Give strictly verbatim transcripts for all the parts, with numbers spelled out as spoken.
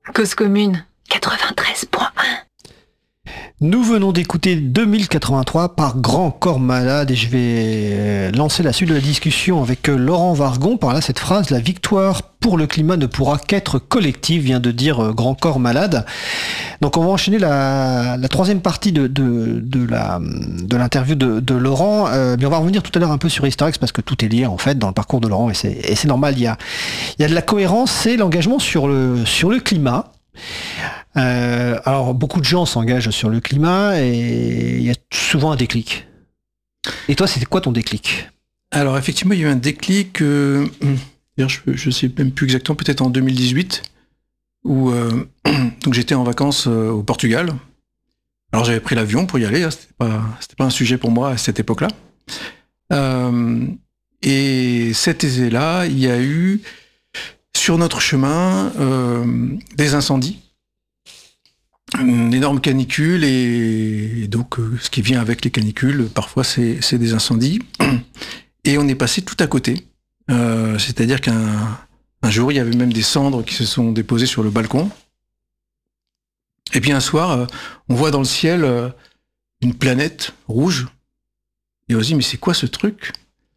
Cause commune, quatre-vingt-treize point un. Nous venons d'écouter deux mille quatre-vingt-trois par Grand Corps Malade et je vais lancer la suite de la discussion avec Laurent Wargon par là cette phrase: la victoire pour le climat ne pourra qu'être collective, vient de dire Grand Corps Malade. Donc on va enchaîner la, la troisième partie de, de, de, la, de l'interview de, de Laurent, euh, mais on va revenir tout à l'heure un peu sur Historix parce que tout est lié en fait dans le parcours de Laurent et c'est, et c'est normal, il y a, il y a de la cohérence, c'est l'engagement sur le, sur le climat. Euh, alors beaucoup de gens s'engagent sur le climat et il y a souvent un déclic. Et toi, c'était quoi ton déclic ? Alors effectivement, il y a eu un déclic, euh, je ne sais même plus exactement, peut-être en deux mille dix-huit, où euh, donc j'étais en vacances euh, au Portugal. Alors j'avais pris l'avion pour y aller, hein, c'était pas, c'était pas un sujet pour moi à cette époque-là. Euh, et cet été-là, il y a eu sur notre chemin euh, des incendies. Une énorme canicule et donc euh, ce qui vient avec les canicules, parfois c'est, c'est des incendies. Et on est passé tout à côté. Euh, c'est-à-dire qu'un un jour, il y avait même des cendres qui se sont déposées sur le balcon. Et puis un soir, euh, on voit dans le ciel euh, une planète rouge. Et on se dit, mais c'est quoi ce truc ?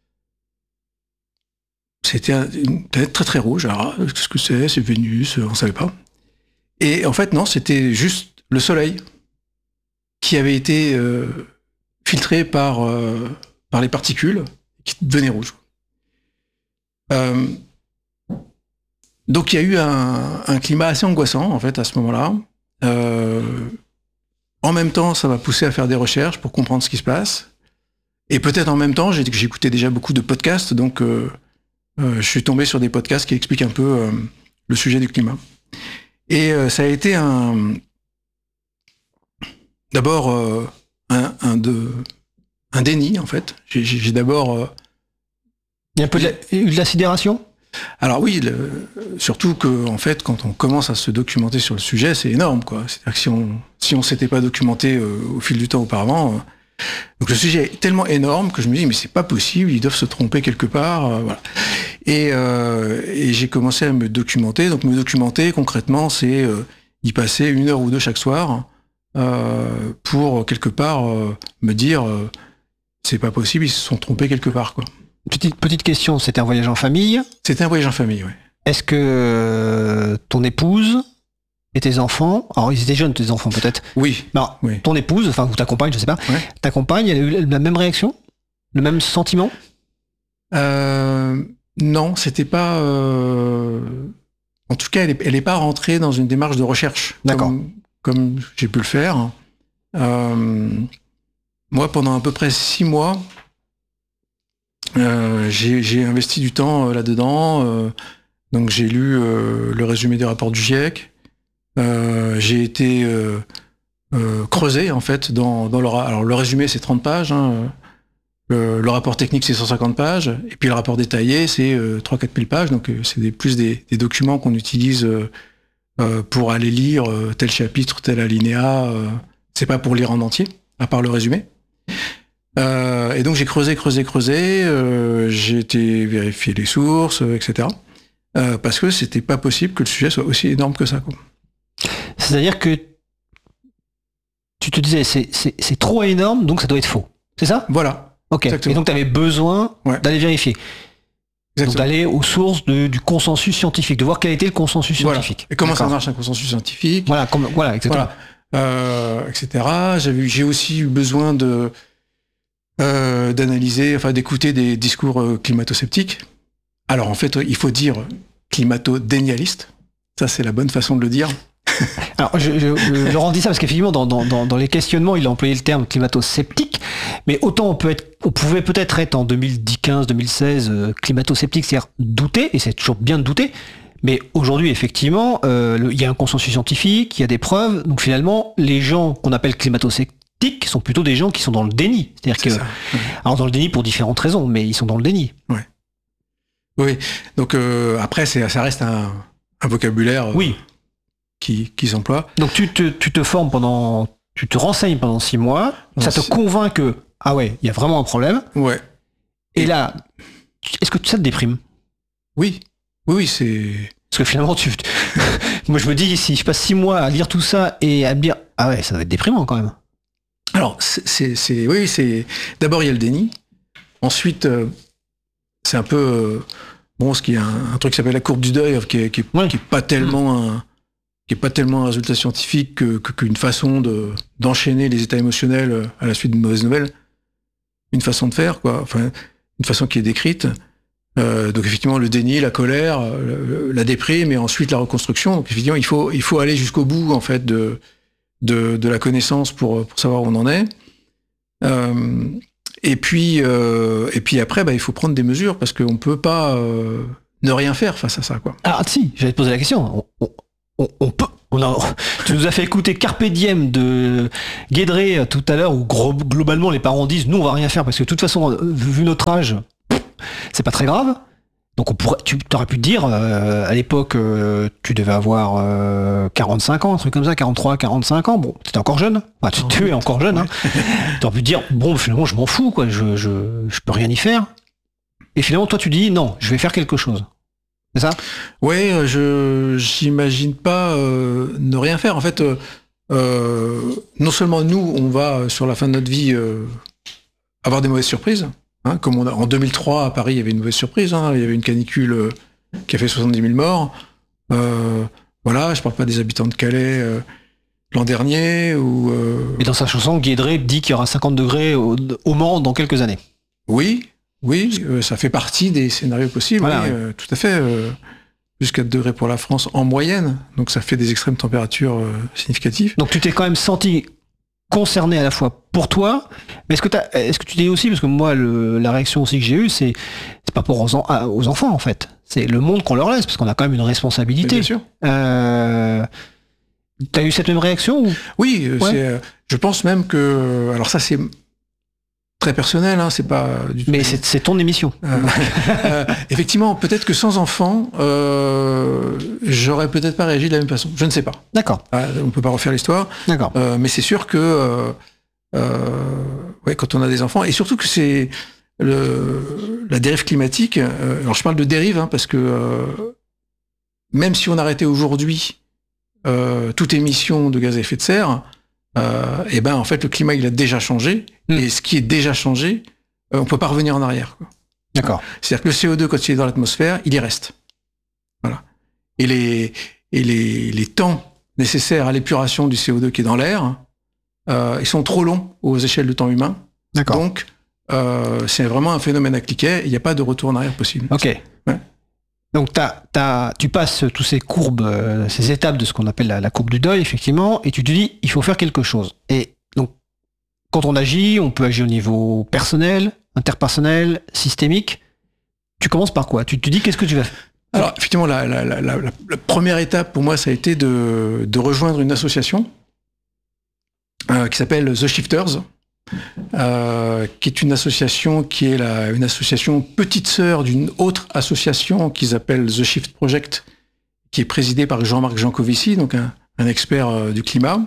C'était un, une planète très très rouge. Alors, qu'est-ce que c'est ? C'est Vénus, on ne savait pas. Et en fait, non, c'était juste le soleil qui avait été euh, filtré par, euh, par les particules qui devenaient rouges. Euh, donc il y a eu un, un climat assez angoissant, en fait, à ce moment-là. Euh, en même temps, ça m'a poussé à faire des recherches pour comprendre ce qui se passe. Et peut-être en même temps, j'ai, j'écoutais déjà beaucoup de podcasts, donc euh, euh, je suis tombé sur des podcasts qui expliquent un peu euh, le sujet du climat. Et euh, ça a été un d'abord euh, un, un, de, un déni, en fait. J'ai, j'ai, j'ai d'abord... Euh, Il y a un peu de la, eu de la sidération ? Alors oui, le, surtout que en fait, quand on commence à se documenter sur le sujet, c'est énorme, quoi. C'est-à-dire que si on si on s'était pas documenté euh, au fil du temps auparavant, euh, donc le sujet est tellement énorme que je me dis mais c'est pas possible, ils doivent se tromper quelque part, euh, voilà. Et, euh, et j'ai commencé à me documenter. Donc me documenter concrètement, c'est euh, y passer une heure ou deux chaque soir euh, pour quelque part euh, me dire euh, c'est pas possible, ils se sont trompés quelque part, quoi. Petite, petite question, c'était un voyage en famille ? C'était un voyage en famille, oui. Est-ce que euh, ton épouse et tes enfants, alors ils étaient jeunes tes enfants peut-être ? Oui. Non, oui. Ton épouse, enfin ou ta compagne, je sais pas, ouais. ta compagne, elle a eu la même réaction ? Le même sentiment ? euh, Non, c'était pas... Euh... En tout cas, elle est, elle est pas rentrée dans une démarche de recherche. D'accord. Comme, comme j'ai pu le faire. Euh... Moi, pendant à peu près six mois... Euh, j'ai, j'ai investi du temps euh, là-dedans, euh, donc j'ai lu euh, le résumé des rapports du GIEC, euh, j'ai été euh, euh, creusé en fait dans, dans le, alors le résumé c'est trente pages, hein, le, le rapport technique c'est cent cinquante pages, et puis le rapport détaillé c'est euh, trois à quatre mille pages, donc euh, c'est des, plus des, des documents qu'on utilise euh, euh, pour aller lire euh, tel chapitre, tel alinéa, euh, c'est pas pour lire en entier, à part le résumé. Euh, et donc j'ai creusé, creusé, creusé, euh, j'ai été vérifier les sources, euh, et cetera. Euh, parce que c'était pas possible que le sujet soit aussi énorme que ça, quoi. C'est-à-dire que tu te disais c'est, c'est, c'est trop énorme, donc ça doit être faux. C'est ça ? Voilà. Ok. Exactement. Et donc tu avais besoin ouais. d'aller vérifier. Exactement. Donc d'aller aux sources de, du consensus scientifique, de voir quel était le consensus voilà. scientifique. Et comment D'accord. ça marche un consensus scientifique ? Voilà, comme, voilà, exactement. Voilà. Euh, et cetera. J'avais, j'ai aussi eu besoin de Euh, d'analyser, enfin d'écouter des discours euh, climato-sceptiques. Alors en fait, il faut dire climato-dénialiste. Ça, c'est la bonne façon de le dire. Alors, je, je, je Laurent dit ça parce qu'effectivement, dans, dans, dans les questionnements, il a employé le terme climato-sceptique, mais autant on peut être, on pouvait peut-être être en deux mille dix, quinze, deux mille seize euh, climato-sceptique, c'est-à-dire douter, et c'est toujours bien de douter, mais aujourd'hui, effectivement, euh, le, il y a un consensus scientifique, il y a des preuves, donc finalement, les gens qu'on appelle climato-sceptiques sont plutôt des gens qui sont dans le déni. C'est-à-dire c'est que, ça, ouais. Alors dans le déni pour différentes raisons, mais ils sont dans le déni. Ouais. Oui. Donc euh, après, c'est, ça reste un, un vocabulaire. Euh, oui. Qui, qui s'emploie. Donc tu te, tu te formes pendant, tu te renseignes pendant six mois. Non, ça te c'est... convainc que ah ouais, il y a vraiment un problème. Ouais. Et, Et là, est-ce que ça te déprime ? Oui. Oui, oui, c'est. Parce que finalement, tu, tu- moi je me dis, si je passe six mois à lire tout ça et à me dire, ah ouais, ça doit être déprimant quand même. Alors, c'est, c'est, c'est- oui, c'est d'abord il y a le déni. Ensuite, euh, c'est un peu euh, bon, ce qui est un, un truc qui s'appelle la courbe du deuil, qui est, qui est, Ouais. qui est pas tellement un, qui est pas tellement un résultat scientifique que, que- qu'une façon de d'enchaîner les états émotionnels à la suite d'une mauvaise nouvelle. Une façon de faire, quoi. Enfin, une façon qui est décrite. Euh, donc effectivement, le déni, la colère, euh, la déprime, et ensuite la reconstruction. Donc effectivement, il faut il faut aller jusqu'au bout en fait de de, de la connaissance pour pour savoir où on en est. Euh, et puis euh, et puis après, bah, il faut prendre des mesures parce qu'on peut pas euh, ne rien faire face à ça, quoi. Ah si, j'allais te poser la question. On, on- on- on peut. On a, tu nous as fait écouter Carpe Diem de Guédré euh, tout à l'heure, où gro- globalement les parents disent nous on va rien faire parce que de toute façon, euh, vu notre âge, c'est pas très grave. Donc on pourrait, tu aurais pu te dire, euh, à l'époque, euh, tu devais avoir euh, quarante-cinq ans, un truc comme ça, quarante-trois, quarante-cinq ans. Bon, t'étais encore jeune. Enfin, tu, tu es encore jeune. Hein. Tu aurais pu te dire, bon, finalement, je m'en fous, quoi. Je, je, je peux rien y faire. Et finalement, toi, tu dis, non, je vais faire quelque chose. C'est ça? Ouais, euh, je j'imagine pas euh, ne rien faire. En fait, euh, euh, non seulement nous, on va euh, sur la fin de notre vie euh, avoir des mauvaises surprises. Hein, comme on a, en deux mille trois à Paris, il y avait une mauvaise surprise. Hein, il y avait une canicule euh, qui a fait soixante-dix mille morts. Euh, voilà, je parle pas des habitants de Calais euh, l'an dernier ou. Euh, Et dans sa chanson, Guédré dit qu'il y aura cinquante degrés au, au Mans dans quelques années. Oui, oui, euh, ça fait partie des scénarios possibles. Voilà, oui, ouais. euh, tout à fait. Euh, plus quatre degrés pour la France en moyenne, donc ça fait des extrêmes températures euh, significatives. Donc tu t'es quand même senti concerné à la fois pour toi, mais est-ce que, t'as, est-ce que tu dis aussi, parce que moi le- la réaction aussi que j'ai eue, c'est c'est pas pour aux, en- à- aux enfants en fait, c'est le monde qu'on leur laisse, parce qu'on a quand même une Mais responsabilité. bien sûr. Euh, T'as eu cette même réaction ou... Oui, euh, Ouais. c'est, euh, je pense même que, alors ça c'est très personnel, hein, c'est pas du tout. Mais c'est, c'est ton émission. Euh, euh, effectivement, peut-être que sans enfant, euh, j'aurais peut-être pas réagi de la même façon. Je ne sais pas. D'accord, Ah, on peut pas refaire l'histoire, d'accord. euh, mais c'est sûr que, euh, euh, ouais, quand on a des enfants, et surtout que c'est le, la dérive climatique. euh, alors je parle de dérive hein, parce que euh, même si on arrêtait aujourd'hui euh, toute émission de gaz à effet de serre, euh, et ben en fait le climat il a déjà changé, Mm. et ce qui est déjà changé, euh, on peut pas revenir en arrière, quoi. D'accord. C'est-à-dire que le C O deux, quand il est dans l'atmosphère, il y reste. Voilà. Et les, et les, les temps nécessaires à l'épuration du C O deux qui est dans l'air, euh, ils sont trop longs aux échelles de temps humain. D'accord. Donc, euh, c'est vraiment un phénomène à cliquet. Il n'y a pas de retour en arrière possible. Ok. Ouais. Donc t'as, t'as, tu passes tous ces courbes, euh, ces étapes de ce qu'on appelle la, la courbe du deuil, effectivement, et tu te dis, il faut faire quelque chose. Et donc, quand on agit, on peut agir au niveau personnel, interpersonnel, systémique. Tu commences par quoi? Tu te dis, qu'est-ce que tu vas faire? Alors, effectivement, la, la, la, la, la première étape pour moi, ça a été de, de rejoindre une association euh, qui s'appelle The Shifters, euh, qui est une association qui est la, une association petite sœur d'une autre association qui s'appelle The Shift Project, qui est présidée par Jean-Marc Jancovici, donc un, un expert euh, du climat.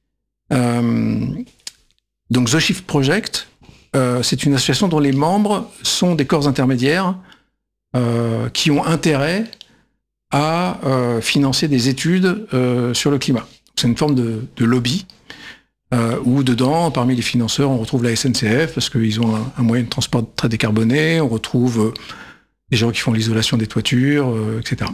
Euh, donc The Shift Project, euh, c'est une association dont les membres sont des corps intermédiaires euh, qui ont intérêt à euh, financer des études euh, sur le climat. C'est une forme de, de lobby euh, où dedans, parmi les financeurs, on retrouve la S N C F parce qu'ils ont un, un moyen de transport très décarboné, on retrouve euh, des gens qui font l'isolation des toitures, euh, et cetera.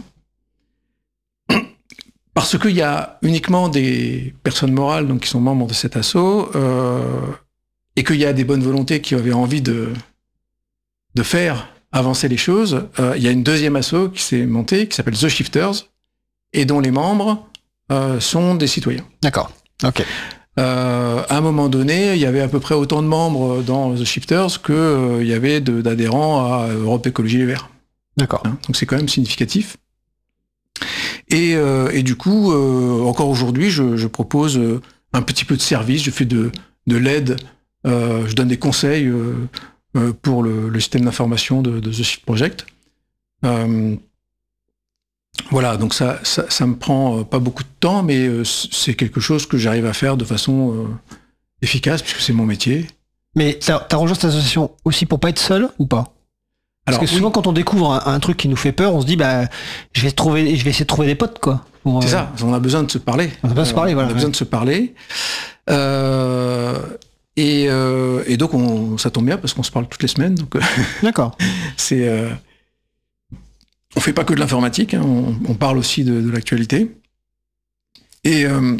Parce qu'il y a uniquement des personnes morales donc, qui sont membres de cet asso euh, et qu'il y a des bonnes volontés qui avaient envie de, de faire avancer les choses, euh, il y a une deuxième asso qui s'est montée, qui s'appelle The Shifters, et dont les membres euh, sont des citoyens. D'accord. Ok. Euh, à un moment donné, il y avait à peu près autant de membres dans The Shifters qu'il euh, y avait de, d'adhérents à Europe Écologie Les Verts. D'accord. Hein, donc c'est quand même significatif. Et, euh, et du coup, euh, encore aujourd'hui, je, je propose euh, un petit peu de service, je fais de, de l'aide, euh, je donne des conseils euh, euh, pour le, le système d'information de, de The Shift Project. Euh, voilà, donc ça, ça, ça me prend pas beaucoup de temps, mais euh, c'est quelque chose que j'arrive à faire de façon euh, efficace, puisque c'est mon métier. Mais t'as, t'as rejoint cette association aussi pour pas être seul ou pas? Parce que souvent, oui. quand on découvre un, un truc qui nous fait peur, on se dit, bah, je vais trouver, je vais essayer de trouver des potes, quoi. Pour, c'est euh... ça. On a besoin de se parler. On a besoin de se parler, voilà. On a besoin ouais. de se parler. Euh, et, euh, et donc, on, ça tombe bien parce qu'on se parle toutes les semaines. Donc, d'accord. c'est, euh, on fait pas que de l'informatique. Hein, on, on parle aussi de, de l'actualité. Et euh,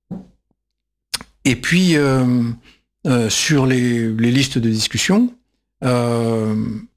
et puis euh, euh, sur les, les listes de discussion. Euh,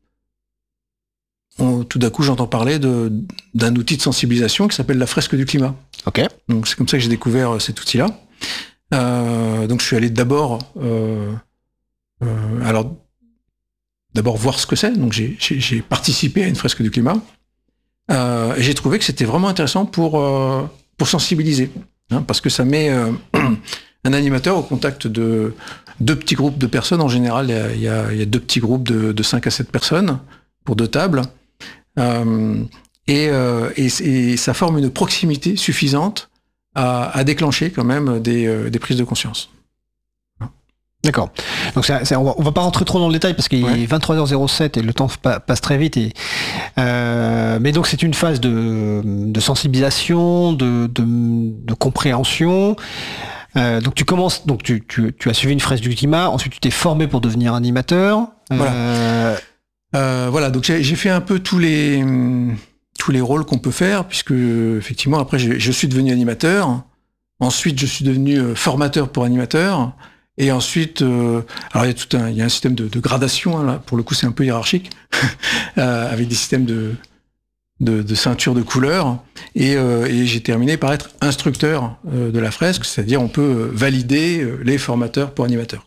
On, tout d'un coup, j'entends parler de, d'un outil de sensibilisation qui s'appelle la fresque du climat. Ok. Donc c'est comme ça que j'ai découvert cet outil-là. Euh, donc je suis allé d'abord, euh, euh, alors d'abord voir ce que c'est. Donc j'ai, j'ai, j'ai participé à une fresque du climat euh, et j'ai trouvé que c'était vraiment intéressant pour euh, pour sensibiliser, hein, parce que ça met euh, un animateur au contact de deux petits groupes de personnes. En général, il y a, il y a, il y a deux petits groupes de, de cinq à sept personnes pour deux tables. Euh, et, euh, et, et ça forme une proximité suffisante à, à déclencher quand même des, euh, des prises de conscience. D'accord. Donc c'est, c'est, on, va, on va pas rentrer trop dans le détail parce qu'il ouais. est vingt-trois heures zéro sept et le temps pa- passe très vite. Et, euh, mais donc c'est une phase de, de sensibilisation, de, de, de compréhension. Euh, donc tu commences, donc tu, tu, tu as suivi une fresque du climat, ensuite tu t'es formé pour devenir animateur. Voilà. Euh, Euh, voilà, donc j'ai, j'ai fait un peu tous les tous les rôles qu'on peut faire, puisque effectivement après je, je suis devenu animateur. Ensuite, je suis devenu formateur pour animateur, et ensuite, euh, alors il y a tout un il y a un système de, de gradation hein, là. Pour le coup, c'est un peu hiérarchique, euh, avec des systèmes de de, de ceinture de couleurs, et, euh, et j'ai terminé par être instructeur euh, de la fresque, c'est-à-dire on peut valider les formateurs pour animateurs.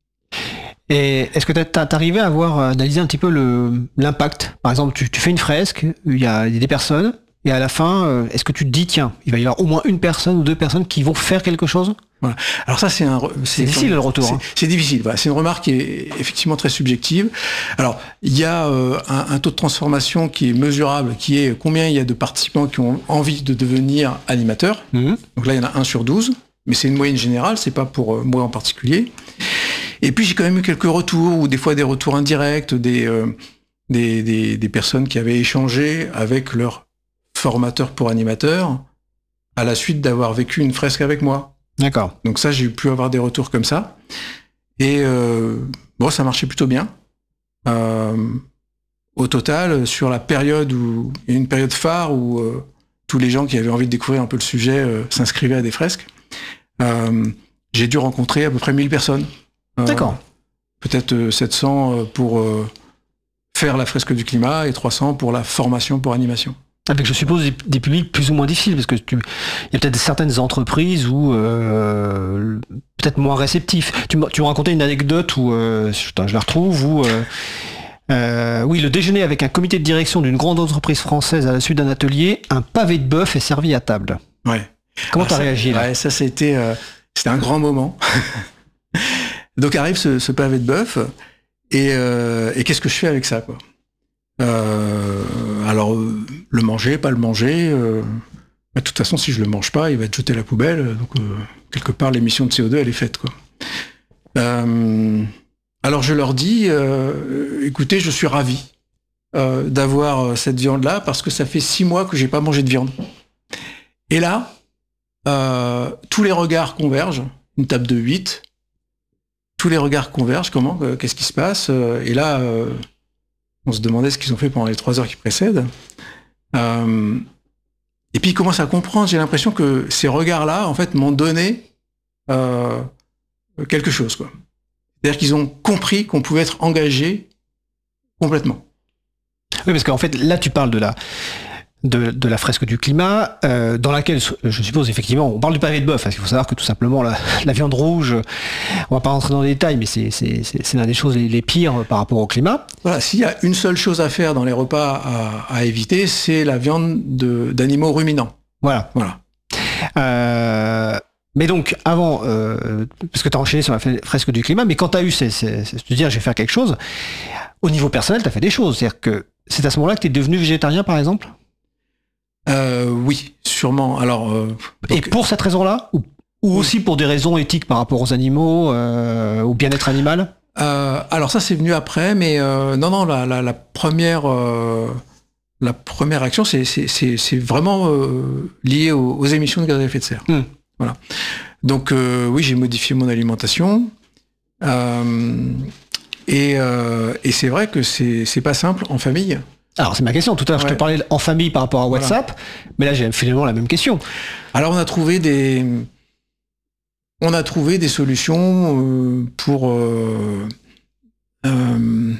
Et est-ce que tu as arrivé à voir, analyser un petit peu le, l'impact ? Par exemple, tu, tu fais une fresque, il y a des personnes, et à la fin, est-ce que tu te dis, tiens, il va y avoir au moins une personne ou deux personnes qui vont faire quelque chose ? Voilà. Alors ça, c'est un... C'est, c'est difficile le retour. C'est, hein. c'est difficile, voilà. C'est une remarque qui est effectivement très subjective. Alors, il y a euh, un, un taux de transformation qui est mesurable, qui est combien il y a de participants qui ont envie de devenir animateurs. Mmh. Donc là, il y en a un sur douze, mais c'est une moyenne générale, c'est pas pour euh, moi en particulier. Et puis j'ai quand même eu quelques retours, ou des fois des retours indirects, des, euh, des, des, des personnes qui avaient échangé avec leur formateur pour animateur à la suite d'avoir vécu une fresque avec moi. D'accord. Donc ça, j'ai pu avoir des retours comme ça. Et euh, bon, ça marchait plutôt bien. Euh, au total, sur la période où il y a une période phare où euh, tous les gens qui avaient envie de découvrir un peu le sujet euh, s'inscrivaient à des fresques, euh, j'ai dû rencontrer à peu près mille personnes. D'accord. Euh, peut-être sept cents pour euh, faire la fresque du climat et trois cents pour la formation pour animation. Avec, je suppose, des, des publics plus ou moins difficiles, parce que tu, il y a peut-être certaines entreprises où euh, peut-être moins réceptifs. Tu, tu me racontais une anecdote où, euh, je, je la retrouve, où euh, euh, oui, le déjeuner avec un comité de direction d'une grande entreprise française à la suite d'un atelier, un pavé de bœuf est servi à table. Ouais. Comment tu as ça, réagi là ? Ouais, ça, c'était, euh, c'était un grand moment. Donc arrive ce, ce pavé de bœuf, et, euh, et qu'est-ce que je fais avec ça, quoi ? euh, Alors, euh, le manger, pas le manger, euh, de toute façon, si je le mange pas, il va être jeté à la poubelle, donc euh, quelque part, l'émission de C O deux, elle est faite, quoi. Euh, alors je leur dis, euh, écoutez, je suis ravi euh, d'avoir cette viande-là, parce que ça fait six mois que j'ai pas mangé de viande. Et là, euh, tous les regards convergent, une table de huit, tous les regards convergent, comment, euh, qu'est-ce qui se passe ? Et là, euh, on se demandait ce qu'ils ont fait pendant les trois heures qui précèdent. Euh, et puis ils commencent à comprendre, j'ai l'impression que ces regards-là, en fait, m'ont donné euh, quelque chose, quoi. C'est-à-dire qu'ils ont compris qu'on pouvait être engagé complètement. Oui, parce qu'en fait, là, tu parles de la... De, de la fresque du climat, euh, dans laquelle, je suppose, effectivement, on parle du pavé de bœuf, parce qu'il faut savoir que tout simplement, la, la viande rouge, on va pas rentrer dans les détails, mais c'est, c'est, c'est, c'est l'une des choses les, les pires par rapport au climat. Voilà, s'il y a une seule chose à faire dans les repas à, à éviter, c'est la viande de, d'animaux ruminants. Voilà. Voilà. Euh, mais donc, avant, euh, parce que tu as enchaîné sur la fresque du climat, mais quand tu as eu, c'est, c'est, c'est te dire, je vais faire quelque chose, au niveau personnel, tu as fait des choses. C'est-à-dire que c'est à ce moment-là que tu es devenu végétarien, par exemple ? Euh, oui, sûrement. Alors, euh, donc... Et pour cette raison-là, ou, ou aussi pour des raisons éthiques par rapport aux animaux, euh, au bien-être animal ? Euh, alors ça, c'est venu après, mais euh, non, non, la, la, la première, euh, la première action, c'est, c'est, c'est, c'est vraiment euh, lié aux, aux émissions de gaz à effet de serre. Mm. Voilà. Donc euh, oui, j'ai modifié mon alimentation. Euh, et, euh, et c'est vrai que c'est, c'est pas simple en famille. Alors c'est ma question. Tout à l'heure, Ouais. je te parlais en famille par rapport à WhatsApp, voilà. Mais là, j'ai finalement la même question. Alors on a trouvé des, on a trouvé des solutions euh, pour, euh, euh,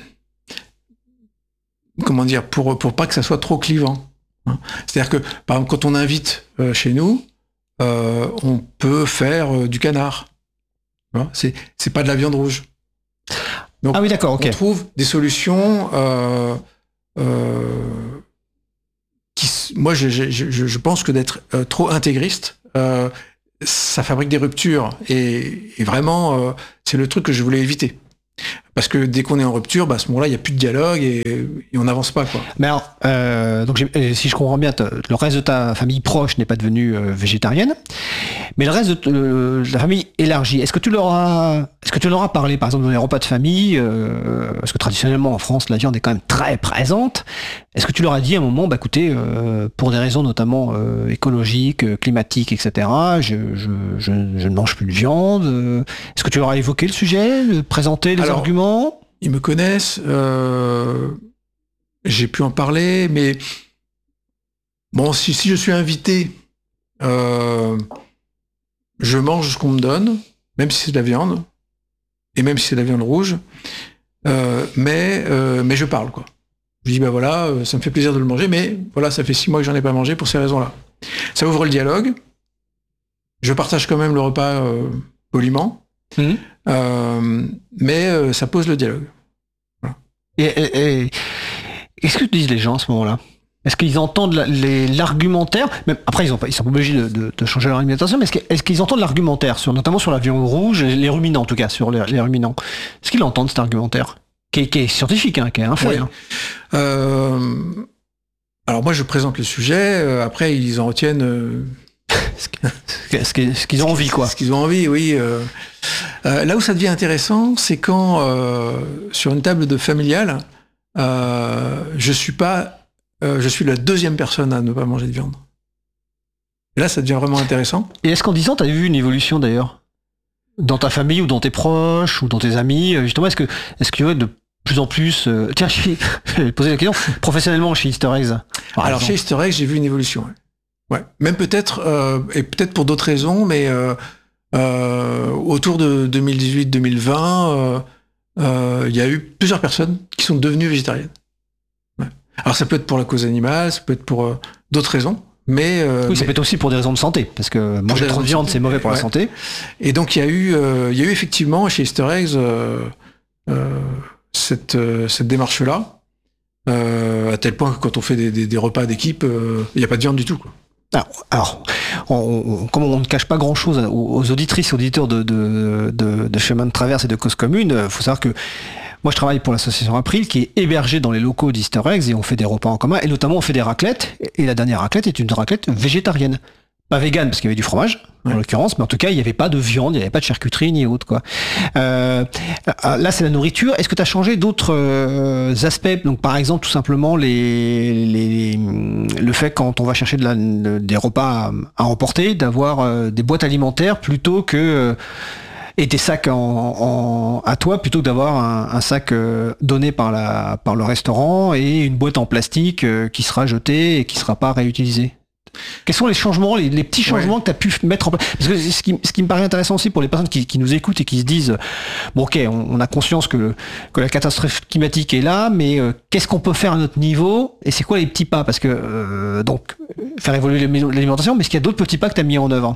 comment dire, pour pour pas que ça soit trop clivant. Hein. C'est-à-dire que par exemple, quand on invite euh, chez nous, euh, on peut faire euh, du canard. Voilà. C'est c'est pas de la viande rouge. Donc, ah oui, d'accord. Ok. On trouve des solutions. Euh, euh, qui, moi, je, je, je, je pense que d'être euh, trop intégriste, euh, ça fabrique des ruptures. Et, et vraiment, euh, c'est le truc que je voulais éviter. Parce que dès qu'on est en rupture, bah à ce moment-là, il n'y a plus de dialogue et, et on n'avance pas, quoi. Mais alors, euh, donc si je comprends bien, le reste de ta famille proche n'est pas devenue euh, végétarienne, mais le reste de, euh, de la famille élargie, est-ce que tu leur as, est-ce que tu leur as parlé, par exemple, dans les repas de famille, euh, parce que traditionnellement en France, la viande est quand même très présente. Est-ce que tu leur as dit à un moment, bah écoutez, euh, pour des raisons notamment euh, écologiques, euh, climatiques, et cetera, je, je, je, je ne mange plus de viande. Euh, est-ce que tu leur as évoqué le sujet, de présenter les Alors, arguments? Ils me connaissent, euh, j'ai pu en parler, mais bon, si, si je suis invité, euh, je mange ce qu'on me donne, même si c'est de la viande, et même si c'est de la viande rouge, euh, mais, euh, mais je parle, quoi. Je dis, ben voilà, ça me fait plaisir de le manger, mais voilà, ça fait six mois que j'en ai pas mangé pour ces raisons-là. Ça ouvre le dialogue. Je partage quand même le repas euh, poliment. Mmh. Euh, mais euh, ça pose le dialogue. Voilà. Et, et, et qu'est-ce que disent les gens à ce moment-là? Est-ce qu'ils entendent la, les, l'argumentaire? Même, après, ils, ont pas, ils sont pas obligés de, de, de changer leur alimentation, mais est-ce, que, est-ce qu'ils entendent l'argumentaire, sur, notamment sur la viande rouge, les ruminants en tout cas, sur les, les ruminants? Est-ce qu'ils entendent cet argumentaire qui est, qui est scientifique, hein, qui est un fait, oui. hein. euh, Alors moi, je présente le sujet, euh, après, ils en retiennent... Euh... ce, qu'ils, ce qu'ils ont envie, quoi. Ce qu'ils ont envie, oui. Euh, euh, là où ça devient intéressant, c'est quand, euh, sur une table de familiale, euh, je suis pas, euh, je suis la deuxième personne à ne pas manger de viande. Et là, ça devient vraiment intéressant. Et est-ce qu'en disant, tu as vu une évolution d'ailleurs dans ta famille ou dans tes proches ou dans tes amis, justement, est-ce que, est-ce qu'il y a de plus en plus, euh... tiens, je vais poser la question, professionnellement chez Easter Eggs. Alors exemple. Chez Easter Eggs, j'ai vu une évolution. Ouais. Ouais, même peut-être, euh, et peut-être pour d'autres raisons, mais euh, euh, autour de deux mille dix-huit deux mille vingt, euh, euh, il y a eu plusieurs personnes qui sont devenues végétariennes. Ouais. Alors ça peut être pour la cause animale, ça peut être pour euh, d'autres raisons, mais... Euh, oui, ça mais... peut être aussi pour des raisons de santé, parce que manger trop de viande, santé, c'est mauvais pour ouais. la santé. Et donc il y a eu, euh, il y a eu effectivement chez Easter Eggs euh, euh, cette, euh, cette démarche-là, euh, à tel point que quand on fait des, des, des repas d'équipe, il euh, n'y a pas de viande du tout, quoi. Alors, alors on, on, comme on ne cache pas grand-chose aux, aux auditrices et auditeurs de, de, de, de Chemin de Traverse et de Cause Commune, il faut savoir que moi je travaille pour l'association April qui est hébergée dans les locaux d'Easter Eggs et on fait des repas en commun et notamment on fait des raclettes et la dernière raclette est une raclette végétarienne. Pas vegan parce qu'il y avait du fromage en ouais. l'occurrence, mais en tout cas il n'y avait pas de viande, il n'y avait pas de charcuterie ni autre quoi. Euh, là c'est la nourriture. Est-ce que tu as changé d'autres euh, aspects? Donc par exemple tout simplement les, les le fait quand on va chercher de la, de, des repas à, à emporter, d'avoir euh, des boîtes alimentaires plutôt que euh, et des sacs en, en, à toi plutôt que d'avoir un, un sac euh, donné par la par le restaurant et une boîte en plastique euh, qui sera jetée et qui sera pas réutilisée. Quels sont les changements, les, les petits changements ouais. que tu as pu mettre en place? Parce que ce qui, ce qui me paraît intéressant aussi pour les personnes qui, qui nous écoutent et qui se disent bon ok, on, on a conscience que, que la catastrophe climatique est là, mais euh, qu'est-ce qu'on peut faire à notre niveau? Et c'est quoi les petits pas? Parce que euh, donc faire évoluer l'alimentation, mais est-ce qu'il y a d'autres petits pas que tu as mis en œuvre?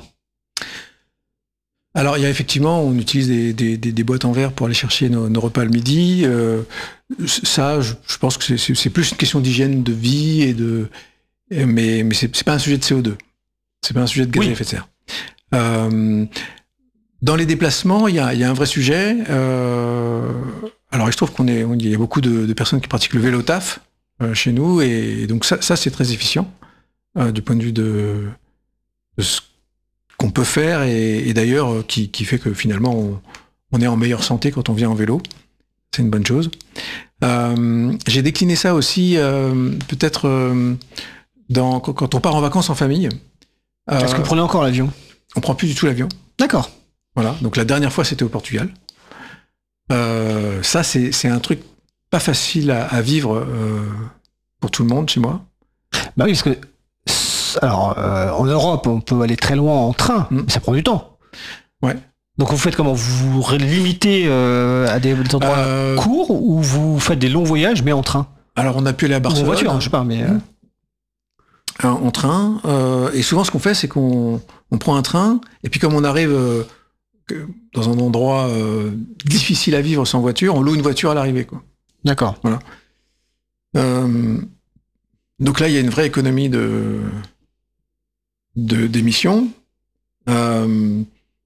Alors il y a effectivement, on utilise des, des, des, des boîtes en verre pour aller chercher nos, nos repas le midi. Euh, ça, je, je pense que c'est, c'est, c'est plus une question d'hygiène de vie et de Mais, mais c'est, c'est pas un sujet de C O deux. C'est pas un sujet de gaz oui. à effet de serre. Euh, dans les déplacements, il y a, y a un vrai sujet. Euh, alors, il se trouve qu'on est, on, y a beaucoup de, de personnes qui pratiquent le vélo taf euh, chez nous, et, et donc ça, ça c'est très efficient euh, du point de vue de, de ce qu'on peut faire, et, et d'ailleurs qui, qui fait que finalement on, on est en meilleure santé quand on vient en vélo. c'est une bonne chose. Euh, j'ai décliné ça aussi, euh, peut-être euh, dans, quand on part en vacances en famille. Euh, Est-ce que vous prenez encore l'avion ? On prend plus du tout l'avion. D'accord. Voilà. Donc la dernière fois, c'était au Portugal. Euh, ça, c'est, c'est un truc pas facile à, à vivre euh, pour tout le monde chez moi. Bah oui, parce que alors euh, en Europe, on peut aller très loin en train, mmh. mais ça prend du temps. Ouais. Donc vous faites comment ? Vous vous limitez euh, à des endroits euh... courts ou vous faites des longs voyages mais en train ? Alors on a pu aller à Barcelone. Ou en voiture, hein, je sais pas, mais euh... en train. Euh, et souvent, ce qu'on fait, c'est qu'on on prend un train et puis comme on arrive euh, dans un endroit euh, difficile à vivre sans voiture, on loue une voiture à l'arrivée, quoi. D'accord. Voilà. Euh, donc là, il y a une vraie économie de, de d'émissions. Euh,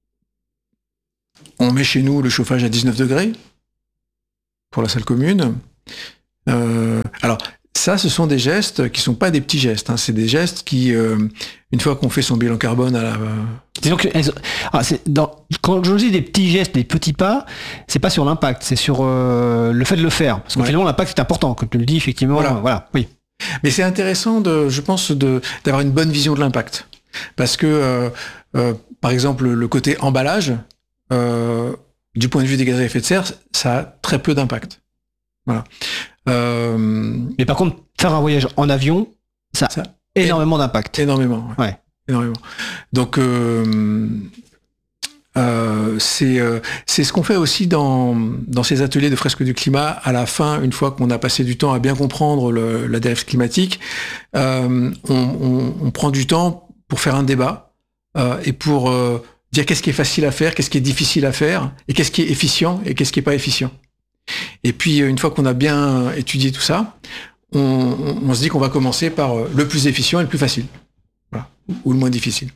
on met chez nous le chauffage à dix-neuf degrés pour la salle commune. Euh, alors, ça, ce sont des gestes qui sont pas des petits gestes. Hein. C'est des gestes qui, euh, une fois qu'on fait son bilan carbone à la... Disons que, ah, c'est dans, quand je dis des petits gestes, des petits pas, c'est pas sur l'impact, c'est sur euh, le fait de le faire. Parce que ouais. finalement, l'impact est important, comme tu le dis, effectivement. Voilà. Euh, voilà, oui. Mais c'est intéressant, de, je pense, de, d'avoir une bonne vision de l'impact. Parce que, euh, euh, par exemple, le côté emballage, euh, du point de vue des gaz à effet de serre, ça a très peu d'impact. Voilà. Euh... Mais par contre, faire un voyage en avion, ça, ça a énormément d'impact. Énormément, ouais. ouais. Énormément. Donc, euh, euh, c'est, euh, c'est ce qu'on fait aussi dans, dans ces ateliers de fresques du climat. À la fin, une fois qu'on a passé du temps à bien comprendre le, la dérive climatique, euh, on, on, on prend du temps pour faire un débat euh, et pour euh, dire qu'est-ce qui est facile à faire, qu'est-ce qui est difficile à faire, et qu'est-ce qui est efficient et qu'est-ce qui est pas efficient. Et puis, une fois qu'on a bien étudié tout ça, on, on, on se dit qu'on va commencer par le plus efficient et le plus facile. Voilà. Ou le moins difficile.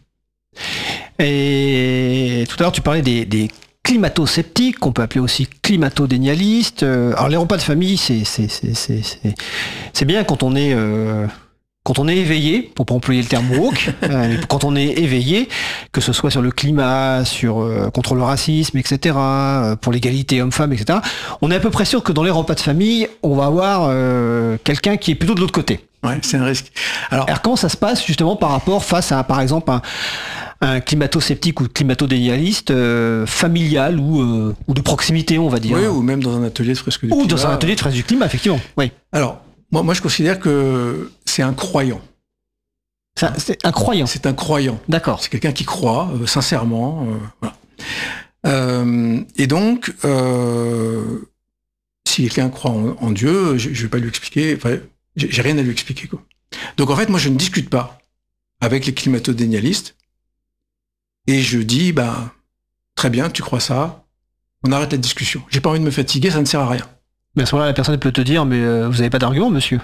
Et tout à l'heure, tu parlais des, des climato-sceptiques, qu'on peut appeler aussi climato-dénialistes. Alors, les repas de famille, c'est, c'est, c'est, c'est, c'est, c'est bien quand on est... Euh Quand on est éveillé, pour pas employer le terme woke, euh, quand on est éveillé, que ce soit sur le climat, sur euh, contre le racisme, et cetera, euh, pour l'égalité homme-femme, et cetera, on est à peu près sûr que dans les repas de famille, on va avoir euh, quelqu'un qui est plutôt de l'autre côté. Ouais, c'est un risque. Alors, Alors comment ça se passe justement par rapport face à, par exemple, un, un climato-sceptique ou climato-dénialiste euh, familial ou, euh, ou de proximité, on va dire. Oui, ou même dans un atelier de fresque du ou climat. Ou dans un atelier de fresque du climat, effectivement. Oui. Alors. Moi, moi, je considère que c'est un croyant. Ça, c'est un croyant. C'est un croyant. D'accord. C'est quelqu'un qui croit euh, sincèrement. Euh, voilà. euh, et donc, euh, si quelqu'un croit en, en Dieu, je, je vais pas lui expliquer. Enfin, j'ai, j'ai rien à lui expliquer, quoi. Donc, en fait, moi, je ne discute pas avec les climato-dénialistes. Et je dis, bah, très bien, tu crois ça. On arrête la discussion. J'ai pas envie de me fatiguer, ça ne sert à rien. Mais à ce moment-là, la personne peut te dire, mais euh, vous n'avez pas d'argument, monsieur.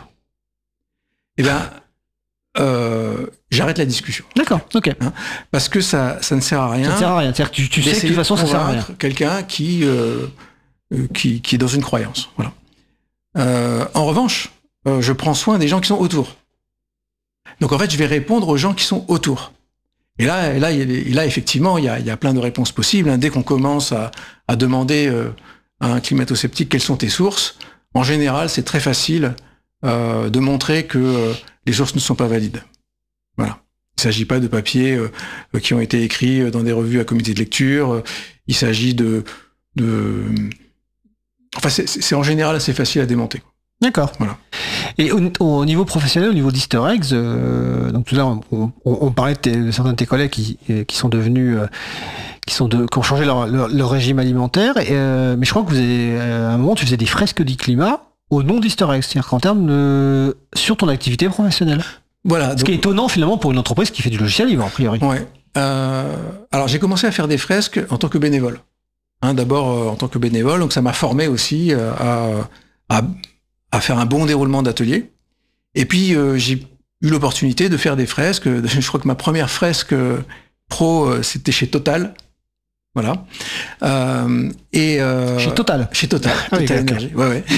Eh bien, euh, j'arrête la discussion. D'accord, ok. Hein, parce que ça, ça ne sert à rien. Ça ne sert à rien. C'est-à-dire que tu, tu sais que de toute façon, ça ne sert à rien. Quelqu'un qui, euh, qui, qui est dans une croyance. Voilà. Euh, en revanche, euh, je prends soin des gens qui sont autour. Donc en fait, je vais répondre aux gens qui sont autour. Et là, et là, et là effectivement, il y a, il y a plein de réponses possibles. Hein. Dès qu'on commence à, à demander... Euh, à un climato-sceptique, quelles sont tes sources ? En général, c'est très facile euh, de montrer que euh, les sources ne sont pas valides. Voilà. Il ne s'agit pas de papiers euh, qui ont été écrits dans des revues à comité de lecture. Il s'agit de... de... Enfin, c'est, c'est en général assez facile à démonter. D'accord. Voilà. Et au, au niveau professionnel, au niveau d'Easter eggs, euh, donc tout à l'heure, on, on, on parlait de, tes, de certains de tes collègues qui, qui sont devenus... Euh, qui, sont de, qui ont changé leur, leur, leur régime alimentaire, et, euh, mais je crois que vous avez, à un moment, tu faisais des fresques du climat au nom d'Easter eggs, c'est-à-dire qu'en termes de... sur ton activité professionnelle. Voilà. Ce donc... qui est étonnant finalement pour une entreprise qui fait du logiciel libre, a priori. Ouais. Euh, alors j'ai commencé à faire des fresques en tant que bénévole. Hein, d'abord euh, en tant que bénévole, donc ça m'a formé aussi euh, à, à, à faire un bon déroulement d'atelier. Et puis euh, j'ai eu l'opportunité de faire des fresques. Je crois que ma première fresque pro, euh, c'était chez Total. Voilà. Euh, et euh, chez Total. Chez Total. Ah oui, Total Énergie. Ouais, ouais.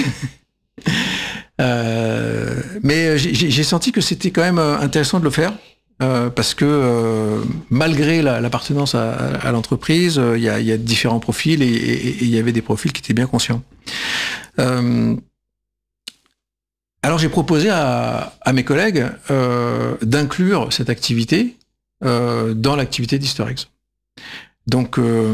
euh, mais j'ai, j'ai senti que c'était quand même intéressant de le faire euh, parce que euh, malgré la, l'appartenance à, à l'entreprise, il y a, y a différents profils et il y avait des profils qui étaient bien conscients. Euh, alors j'ai proposé à, à mes collègues euh, d'inclure cette activité euh, dans l'activité d'Historex. Donc euh,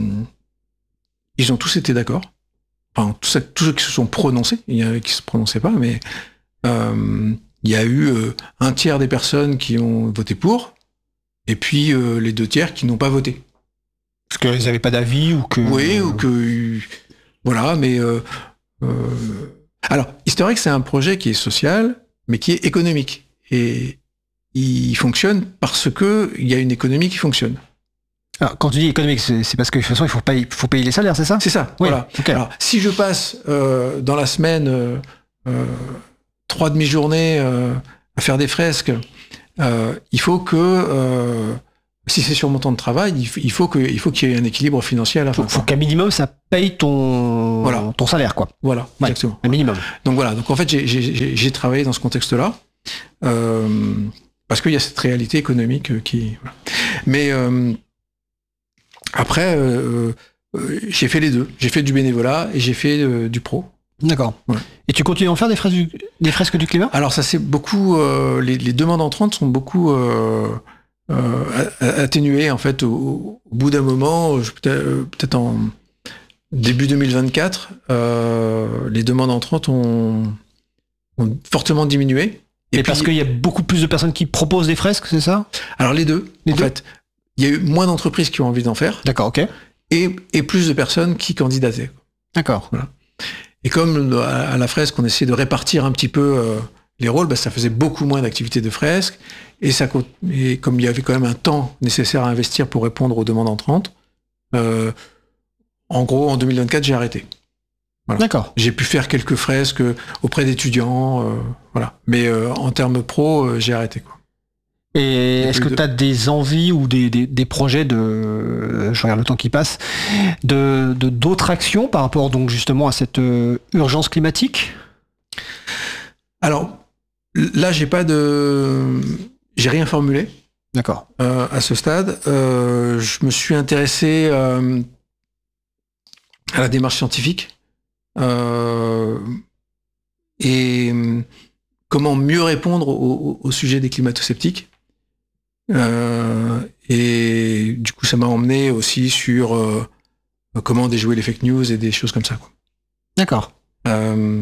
ils ont tous été d'accord. Enfin, tous, tous ceux qui se sont prononcés, il y en avait qui se prononçaient pas, mais euh, il y a eu euh, un tiers des personnes qui ont voté pour, et puis euh, les deux tiers qui n'ont pas voté. Parce qu'ils n'avaient pas d'avis ou que... Oui, ou que... Voilà, mais... Euh, euh, alors, Historex, c'est un projet qui est social, mais qui est économique. Et il fonctionne parce que il y a une économie qui fonctionne. Alors, quand tu dis économique, c'est, c'est parce que de toute façon, il faut payer, faut payer les salaires, c'est ça ? C'est ça, oui, voilà. Okay. Alors, si je passe euh, dans la semaine euh, euh, trois demi-journées euh, à faire des fresques, euh, il faut que... Euh, si c'est sur mon temps de travail, il faut, que, il faut qu'il y ait un équilibre financier à la fin. Il faut, faut qu'à minimum, ça paye ton, voilà. ton salaire, quoi. Voilà, ouais, exactement. Un minimum. Donc voilà, donc en fait, j'ai, j'ai, j'ai travaillé dans ce contexte-là, euh, parce qu'il y a cette réalité économique qui... Voilà. Mais euh, après, euh, euh, j'ai fait les deux. J'ai fait du bénévolat et j'ai fait euh, du pro. D'accord. Ouais. Et tu continues à en faire des fresques du, des fresques du climat ? Alors ça, c'est beaucoup... Euh, les, les demandes entrantes sont beaucoup... Euh, Euh, atténué en fait au, au bout d'un moment, je, peut-être, peut-être en début deux mille vingt-quatre, euh, les demandes entrantes ont, ont fortement diminué. Et Mais puis, parce qu'il y a beaucoup plus de personnes qui proposent des fresques, c'est ça ? Alors les deux, les en deux fait. Il y a eu moins d'entreprises qui ont envie d'en faire. D'accord, ok. Et, et plus de personnes qui candidataient. D'accord. Voilà. Et comme à, à la fresque, on essayait de répartir un petit peu euh, les rôles, bah, ça faisait beaucoup moins d'activités de fresques. Et, ça, et comme il y avait quand même un temps nécessaire à investir pour répondre aux demandes entrantes, euh, en gros, en deux mille vingt-quatre, j'ai arrêté. Voilà. D'accord. J'ai pu faire quelques fresques auprès d'étudiants, euh, voilà. Mais euh, en termes pro, euh, j'ai arrêté, quoi. Et est-ce que tu as de... des envies ou des, des, des projets de, je regarde le temps qui passe, de, de d'autres actions par rapport donc justement à cette euh, urgence climatique ? Alors là, j'ai pas de, j'ai rien formulé. D'accord. Euh, à ce stade, euh, je me suis intéressé euh, à la démarche scientifique euh, et comment mieux répondre au, au sujet des climato-sceptiques. Euh, et du coup, ça m'a emmené aussi sur euh, comment déjouer les fake news et des choses comme ça, quoi. D'accord. Euh,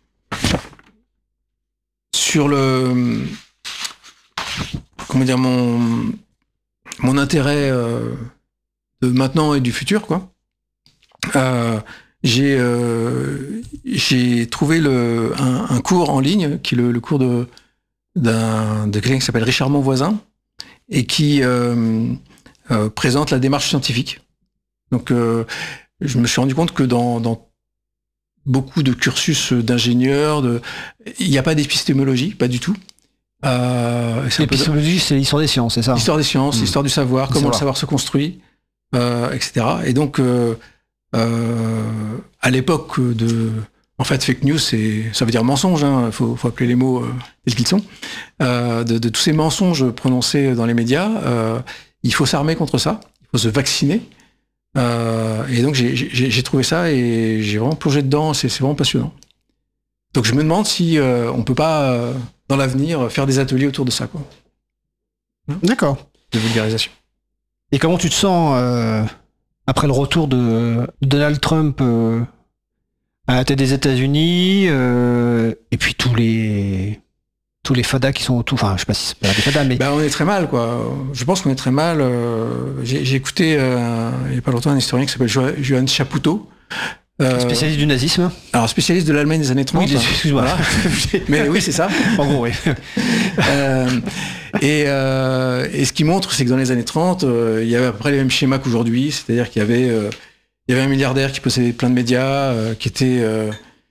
sur le, comment dire, mon mon intérêt euh, de maintenant et du futur, quoi. Euh, j'ai euh, j'ai trouvé le un, un cours en ligne qui est le, le cours de d'un de quelqu'un qui s'appelle Richard Monvoisin et qui euh, euh, présente la démarche scientifique. Donc, euh, je me suis rendu compte que dans, dans beaucoup de cursus d'ingénieurs, de, il n'y a pas d'épistémologie, pas du tout. Euh, L'épistémologie, c'est l'histoire des sciences, c'est ça ? L'histoire des sciences, mmh. l'histoire du savoir, comment savoir. le savoir se construit, euh, et cetera. Et donc, euh, euh, à l'époque de... En fait, fake news, c'est, ça veut dire mensonge, hein, faut, faut appeler les mots euh, tels qu'ils sont. Euh, de, de tous ces mensonges prononcés dans les médias, euh, il faut s'armer contre ça, il faut se vacciner. Euh, et donc, j'ai, j'ai, j'ai trouvé ça et j'ai vraiment plongé dedans, c'est, c'est vraiment passionnant. Donc, je me demande si euh, on peut pas, euh, dans l'avenir, faire des ateliers autour de ça, quoi. D'accord. De vulgarisation. Et comment tu te sens euh, après le retour de Donald Trump euh, à la tête des États-Unis, euh, et puis tous les tous les fadas qui sont autour. Enfin, je sais pas si c'est pas des fadas, mais ben, on est très mal, quoi. Je pense qu'on est très mal. Euh, j'ai, j'ai écouté euh, il y a pas longtemps un historien qui s'appelle jo- Johann Chapoutot. Euh, spécialiste du nazisme. Alors spécialiste de l'Allemagne des années trente. Oui, excuse-moi. Voilà. Mais oui, c'est ça. En gros, oui. euh, et, euh, et ce qui montre, c'est que dans les années trente, euh, il y avait à peu près les mêmes schémas qu'aujourd'hui, c'est-à-dire qu'il y avait euh, il y avait un milliardaire qui possédait plein de médias, euh, qui était euh,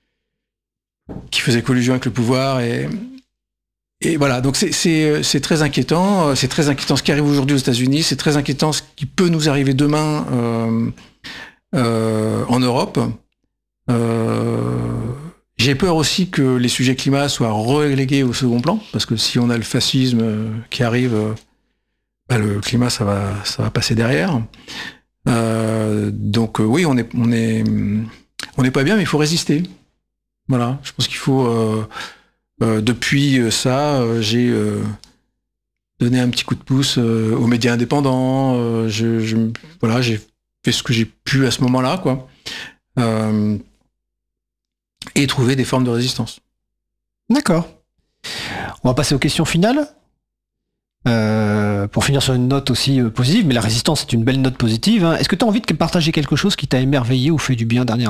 qui faisait collusion avec le pouvoir et et voilà. Donc c'est c'est c'est très inquiétant. C'est très inquiétant ce qui arrive aujourd'hui aux États-Unis. C'est très inquiétant ce qui peut nous arriver demain euh, euh, en Europe. Euh, j'ai peur aussi que les sujets climat soient relégués au second plan, parce que si on a le fascisme qui arrive, bah le climat ça va ça va passer derrière. Euh, donc euh, oui, on est on est on n'est pas bien, mais il faut résister. Voilà, je pense qu'il faut... Euh, euh, depuis ça, euh, j'ai euh, donné un petit coup de pouce euh, aux médias indépendants. Euh, je, je, voilà, j'ai fait ce que j'ai pu à ce moment-là, quoi. Euh, et trouver des formes de résistance. D'accord. On va passer aux questions finales. Euh, pour finir sur une note aussi euh, positive, mais la résistance est une belle note positive. Hein. Est-ce que tu as envie de partager quelque chose qui t'a émerveillé ou fait du bien dernièrement ?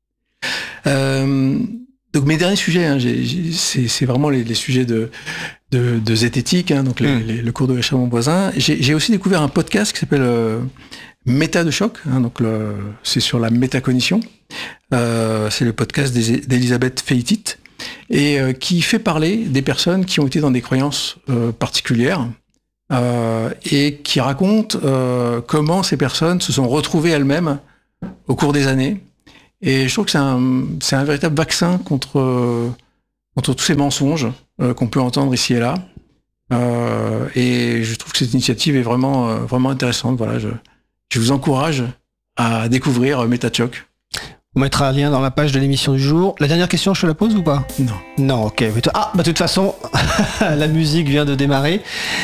euh, Donc mes derniers sujets, hein, j'ai, j'ai, c'est, c'est vraiment les, les sujets de, de, de zététique, hein, donc les, mmh. les, le cours de Richard Monvoisin. J'ai, j'ai aussi découvert un podcast qui s'appelle euh, Méta de choc, hein, donc le, c'est sur la métacognition. Euh, c'est le podcast d'Elisabeth Feitit, et euh, qui fait parler des personnes qui ont été dans des croyances euh, particulières, euh, et qui raconte euh, comment ces personnes se sont retrouvées elles-mêmes au cours des années. Et je trouve que c'est un, c'est un véritable vaccin contre, euh, contre tous ces mensonges euh, qu'on peut entendre ici et là. Euh, et je trouve que cette initiative est vraiment, euh, vraiment intéressante. Voilà, je, je vous encourage à découvrir Méta de choc. On mettra un lien dans la page de l'émission du jour. La dernière question, je te la pose ou pas ? Non. Non, ok. Ah, bah de toute façon, la musique vient de démarrer.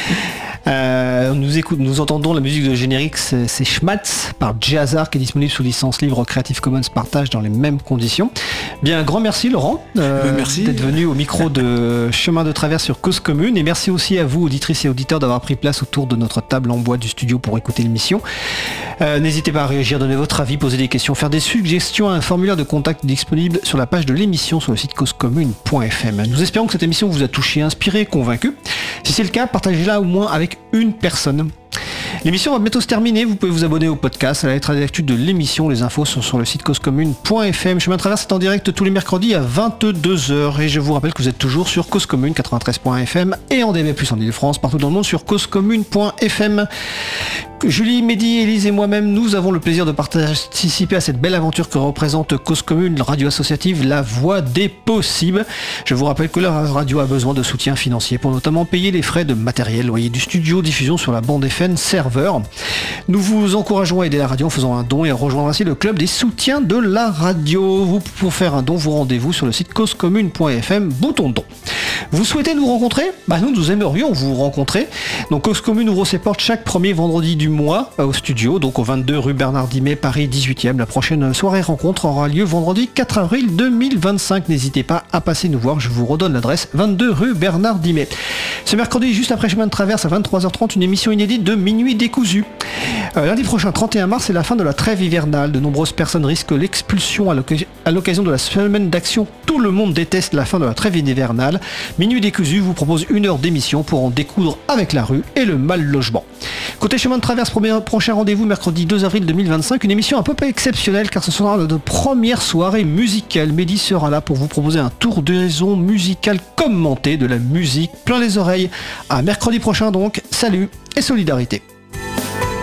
Euh, nous, écoute, nous entendons la musique de générique, c'est, c'est Schmatz par Jazar, qui est disponible sous licence libre Creative Commons partage dans les mêmes conditions. Bien, un grand merci Laurent euh, merci. d'être venu au micro de Chemin de Traverse sur Cause Commune, et merci aussi à vous auditrices et auditeurs d'avoir pris place autour de notre table en bois du studio pour écouter l'émission. Euh, n'hésitez pas à réagir, donner votre avis, poser des questions, faire des suggestions. Un formulaire de contact disponible sur la page de l'émission sur le site cause commune point f m. Nous espérons que cette émission vous a touché, inspiré, convaincu. Si c'est le cas, partagez-la au moins avec une personne. L'émission va bientôt se terminer. Vous pouvez vous abonner au podcast, à la lettre d'actu de l'émission. Les infos sont sur le site cause commune point f m. Chemin de Traverse est en direct tous les mercredis à vingt-deux heures. Et je vous rappelle que vous êtes toujours sur Cause Commune quatre-vingt-treize point f m et en D A B plus, en Ile-de-France, partout dans le monde sur cause commune point f m. Julie, Mehdi, Élise et moi-même, nous avons le plaisir de participer à cette belle aventure que représente Cause Commune, radio associative, la voix des possibles. Je vous rappelle que la radio a besoin de soutien financier pour notamment payer les frais de matériel, loyer du studio, diffusion sur la bande F M, serveur. Nous vous encourageons à aider la radio en faisant un don et à rejoindre ainsi le club des soutiens de la radio. Vous, pour faire un don, vous rendez-vous sur le site cause commune point f m, bouton don. Vous souhaitez nous rencontrer ? Bah nous, nous aimerions vous rencontrer. Donc Cause Commune ouvre ses portes chaque premier vendredi du mois au studio, donc au vingt-deux rue Bernard Dimet, Paris dix-huitième. La prochaine soirée rencontre aura lieu vendredi quatre avril deux mille vingt-cinq. N'hésitez pas à passer nous voir, je vous redonne l'adresse, vingt-deux rue Bernard Dimet. Ce mercredi, juste après Chemin de Traverse, à vingt-trois heures trente, une émission inédite de Minuit décousu. Euh, lundi prochain, trente et un mars, c'est la fin de la trêve hivernale. De nombreuses personnes risquent l'expulsion à, l'oc- à l'occasion de la semaine d'action. Tout le monde déteste la fin de la trêve hivernale. Minuit décousu vous propose une heure d'émission pour en découdre avec la rue et le mal logement. Côté Chemin de Traverse, premier, prochain rendez-vous mercredi deux avril deux mille vingt-cinq, une émission un peu exceptionnelle car ce sera notre première soirée musicale. Mehdi sera là pour vous proposer un tour d'horizon musical commenté, de la musique plein les oreilles. À mercredi prochain donc, salut et solidarité.